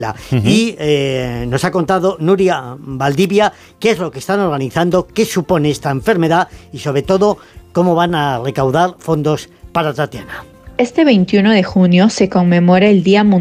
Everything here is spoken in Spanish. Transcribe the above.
Y nos ha contado Nuria Valdivia qué es lo que están organizando, qué supone esta enfermedad y sobre todo cómo van a recaudar fondos para Tatiana. Este 21 de junio se conmemora el Día Mundial